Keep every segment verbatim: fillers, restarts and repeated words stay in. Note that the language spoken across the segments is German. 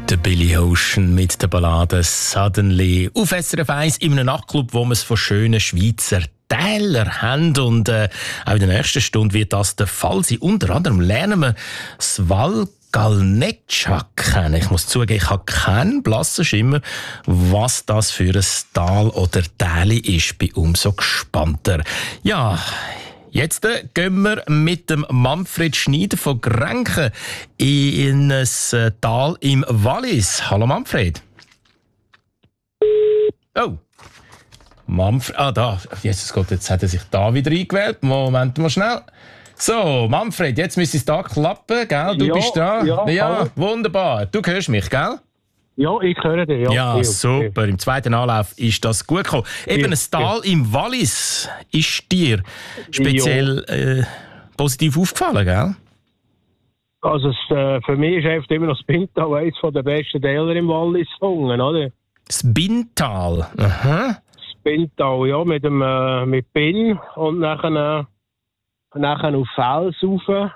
Der Billy Ocean mit der Ballade «Suddenly» auf S R F eins in einem Nachtclub, wo wir es von schönen Schweizer Täler haben. Und äh, auch in der nächsten Stunde wird das der Fall sein. Unter anderem lernen wir das Valgalneccia kennen. Ich muss zugeben, ich habe keinen blassen Schimmer, was das für ein Tal oder Täli ist. Bin umso gespannter. Ja, jetzt äh, gehen wir mit dem Manfred Schneider von Grenchen in ein äh, Tal im Wallis. Hallo Manfred. Oh. Manfred, ah da, Jesus Gott, jetzt hat er sich da wieder eingewählt. Moment mal schnell. So, Manfred, jetzt müsste es da klappen, gell? Du ja, bist da. Ja, ja wunderbar. Du hörst mich, gell? Ja, ich höre dich. Ja, ja ja super. Im zweiten Anlauf ist das gut gekommen. Eben, ein Tal ja. im Wallis ist dir speziell äh, positiv aufgefallen, gell? Also, es, äh, für mich ist einfach immer noch das Bintal eines der besten Täler im Wallis gesungen, oder? Das Bintal? Aha. Bintal, ja, mit dem äh, mit Bin und nachher, äh, nachher auf Fels rauf.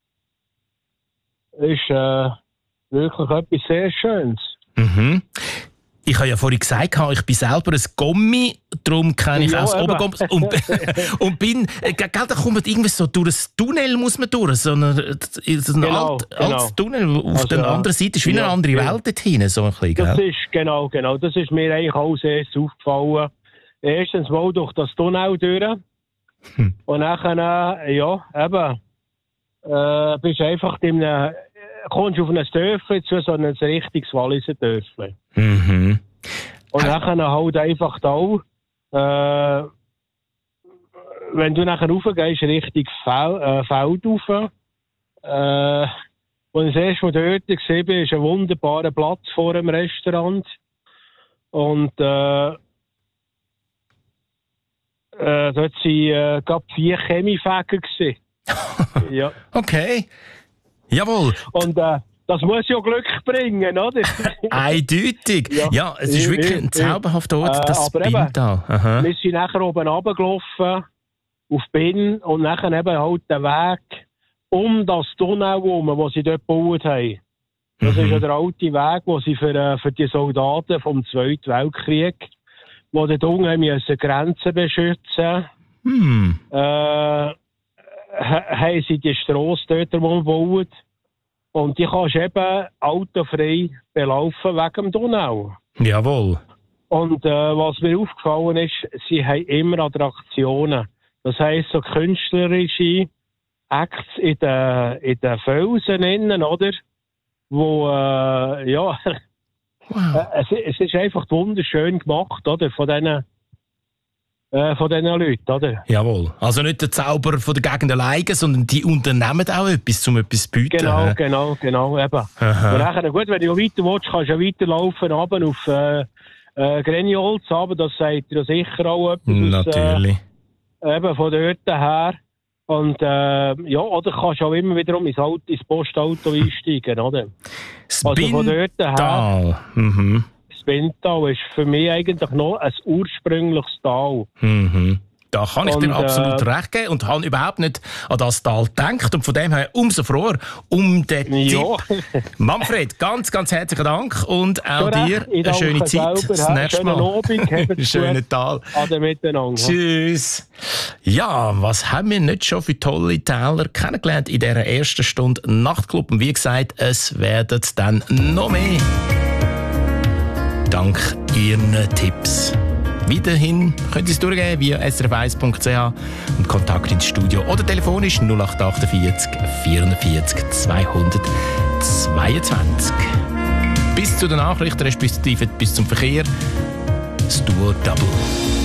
Ist äh, wirklich etwas sehr Schönes. Mhm. Ich habe ja vorhin gesagt, ich bin selber ein Gommi, darum kenne ich ja, auch das Obergommi. Und, und bin, gell, da kommt irgendwie so durch ein Tunnel, muss man durch, so ein, so ein genau, alt, genau. altes Tunnel auf also, der anderen Seite, ist wie ja, eine andere ja. Welt dort hinten, so ein bisschen, das gell? ist, genau, genau, das ist mir eigentlich auch sehr aufgefallen. Erstens mal durch das Tunnel durch. Hm. Und nachher, äh, ja, eben, äh, bist einfach in einem, kommst auf ein Dörfli zu, so ein richtiges Walliser Dörfli. Mhm. Und äh. nachher halt einfach da, äh, wenn du nachher raufgehst, Richtung Fel, äh, Feld rauf, äh, und das erste Mal dort gesehen bin, ist ein wunderbarer Platz vor dem Restaurant. Und, äh, Äh, dort waren äh, gerade vier Chemiefäger. Ja. Okay. Jawohl. Und äh, das muss ja Glück bringen, oder? Eindeutig. Ja, ja, es ist wirklich ein zauberhafter Ort, äh, das Bintal. Wir sind nachher oben runtergelaufen, auf Bin, und nachher eben halt den Weg um das Tunnel herum, das sie dort gebaut haben. Das mhm. ist ja der alte Weg, den sie für, äh, für die Soldaten vom Zweiten Weltkrieg, die dort unten müssen Grenzen beschützen hm. äh, haben sie die Strasse dort gebaut. Und die kannst du eben autofrei belaufen wegen dem Tunnel. Jawohl. Und äh, was mir aufgefallen ist, sie haben immer Attraktionen. Das heisst, so künstlerische Acts in den, in den Felsen innen, oder? Wo, äh, ja... Wow. Es, es ist einfach wunderschön gemacht, oder? Von diesen äh, von diesen Leuten, oder? Jawohl. Also nicht der Zauber von der Gegend alleine, sondern die unternehmen auch etwas, um etwas zu bieten. Genau, genau, genau, eben. Aha. Und nachher, gut, wenn du weiter willst, kannst du ja weiterlaufen, runter auf äh, äh, Grenjolz, aber das sagt dir sicher auch etwas. Natürlich. Aus, äh, eben von dort her. Und äh, ja, oder kannst du auch immer wiederum ins, Auto, ins Postauto einsteigen, oder? Das also von dort her, mhm. das Bintal ist für mich eigentlich noch ein ursprüngliches Tal. Mhm. Da kann ich und, dir absolut äh, recht geben und habe überhaupt nicht an das Tal gedacht. Und von dem her umso froher um den ja. Tipp. Manfred, ganz, ganz herzlichen Dank und auch Schon dir eine schöne Zeit. Selber, das nächste Mal. Abend, Schönen Tal. Ade miteinander. Tschüss. Ja, was haben wir nicht schon für tolle Täler kennengelernt in dieser ersten Stunde Nachtclub? Und wie gesagt, es werden dann noch mehr. Dank Ihren Tipps. Weiterhin könnt ihr es durchgeben via s r f eins punkt c h und Kontakt ins Studio oder telefonisch null acht achtundvierzig vierundvierzig zweihundertzweiundzwanzig. Bis zu den Nachrichten, respektive bis zum Verkehr, das Duo Double.